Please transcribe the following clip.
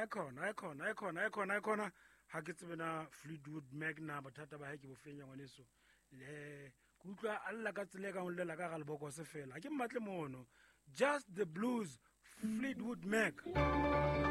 khona ha ke tsebena Fleetwood Mac na bothata ba hae ke bo fenya ngwaneso le ke utlwa alla ka tsele ka ho llela ka galboko se fela ha ke mmatle mono just the blues Fleetwood Mac